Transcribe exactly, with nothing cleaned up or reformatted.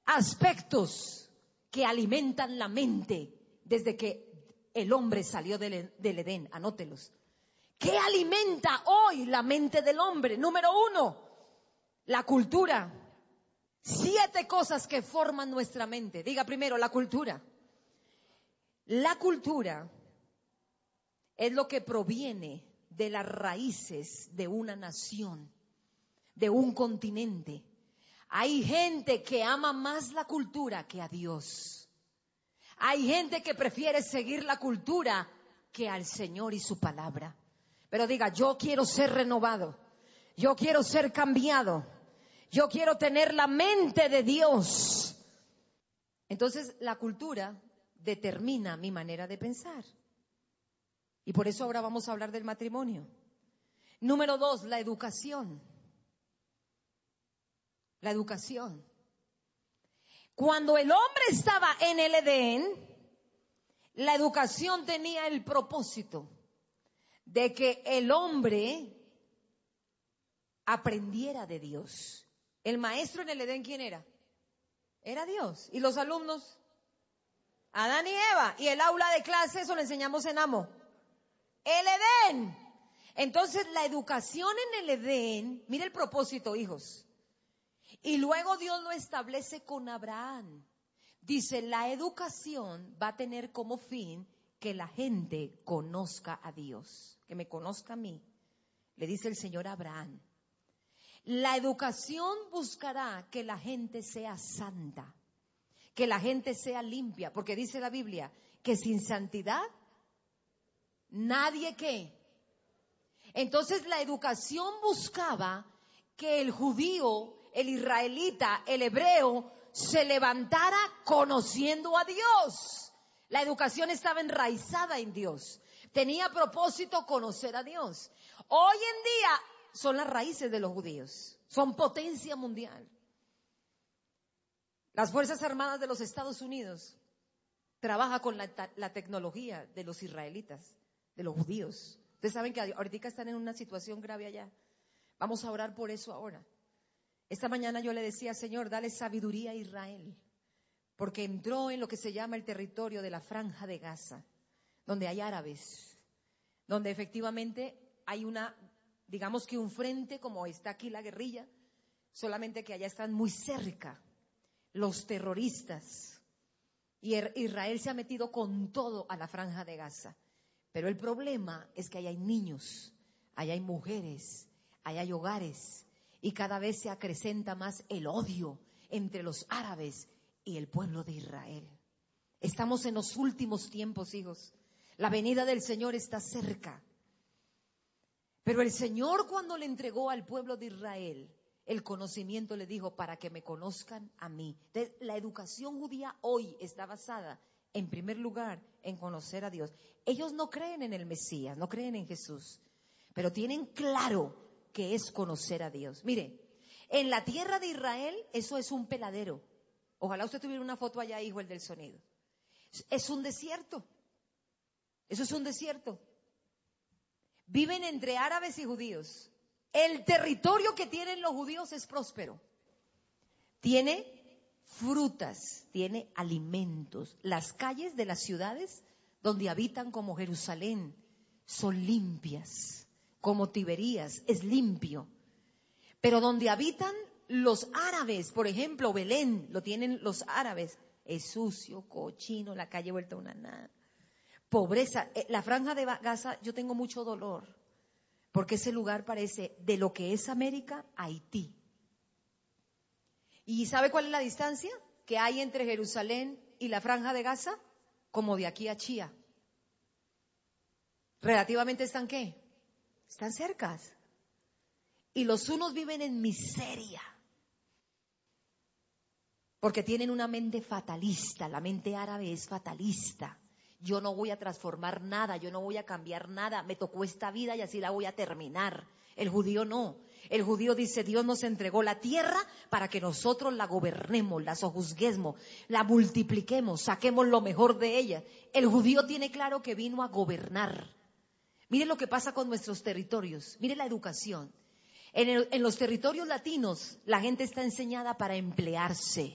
aspectos que alimentan la mente desde que el hombre salió del, del Edén. Anótelos. ¿Qué alimenta hoy la mente del hombre? Número uno, la cultura. Siete cosas que forman nuestra mente. Diga primero, la cultura. La cultura es lo que proviene de las raíces de una nación, de un continente. Hay gente que ama más la cultura que a Dios. Hay gente que prefiere seguir la cultura que al Señor y su palabra. Pero diga, yo quiero ser renovado, yo quiero ser cambiado, yo quiero tener la mente de Dios. Entonces, la cultura determina mi manera de pensar. Y por eso ahora vamos a hablar del matrimonio. Número dos, la educación. La educación. Cuando el hombre estaba en el Edén, la educación tenía el propósito de que el hombre aprendiera de Dios. El maestro en el Edén, ¿quién era? Era Dios. ¿Y los alumnos? Adán y Eva. Y el aula de clase, eso lo enseñamos en Amo. El Edén. Entonces la educación en el Edén, mire el propósito, hijos. Y luego Dios lo establece con Abraham. Dice, la educación va a tener como fin que la gente conozca a Dios, que me conozca a mí. Le dice el Señor a Abraham. La educación buscará que la gente sea santa, que la gente sea limpia, porque dice la Biblia que sin santidad nadie qué. Entonces la educación buscaba que el judío, el israelita, el hebreo se levantara conociendo a Dios. La educación estaba enraizada en Dios. Tenía propósito conocer a Dios. Hoy en día son las raíces de los judíos. Son potencia mundial. Las Fuerzas Armadas de los Estados Unidos trabajan con la, la tecnología de los israelitas, de los judíos. Ustedes saben que ahorita están en una situación grave allá. Vamos a orar por eso ahora. Esta mañana yo le decía, Señor, dale sabiduría a Israel, porque entró en lo que se llama el territorio de la Franja de Gaza, donde hay árabes, donde efectivamente hay una, digamos que un frente, como está aquí la guerrilla, solamente que allá están muy cerca los terroristas. Y Israel se ha metido con todo a la Franja de Gaza. Pero el problema es que allá hay niños, allá hay mujeres, allá hay hogares. Y cada vez se acrecenta más el odio entre los árabes y el pueblo de Israel. Estamos en los últimos tiempos, hijos. La venida del Señor está cerca. Pero el Señor, cuando le entregó al pueblo de Israel el conocimiento, le dijo, para que me conozcan a mí. Entonces, la educación judía hoy está basada, en primer lugar, en conocer a Dios. Ellos no creen en el Mesías, no creen en Jesús, pero tienen claro que es conocer a Dios. Mire, en la tierra de Israel eso es un peladero. Ojalá usted tuviera una foto allá, hijo, el del sonido. Es un desierto. Eso es un desierto. Viven entre árabes y judíos. El territorio que tienen los judíos es próspero. Tiene frutas, tiene alimentos. Las calles de las ciudades donde habitan, como Jerusalén, son limpias. Como Tiberías, es limpio. Pero donde habitan los árabes, por ejemplo, Belén, lo tienen los árabes, es sucio, cochino, la calle vuelta una nada. Pobreza. La Franja de Gaza, yo tengo mucho dolor, porque ese lugar parece de lo que es América, Haití. ¿Y sabe cuál es la distancia que hay entre Jerusalén y la Franja de Gaza? Como de aquí a Chía. Relativamente están, ¿qué? Están cercas. Y los unos viven en miseria, porque tienen una mente fatalista. La mente árabe es fatalista. Yo no voy a transformar nada, yo no voy a cambiar nada. Me tocó esta vida y así la voy a terminar. El judío no. El judío dice, Dios nos entregó la tierra para que nosotros la gobernemos, la sojuzguemos, la multipliquemos, saquemos lo mejor de ella. El judío tiene claro que vino a gobernar. Mire lo que pasa con nuestros territorios. Mire la educación. En, el, en los territorios latinos la gente está enseñada para emplearse.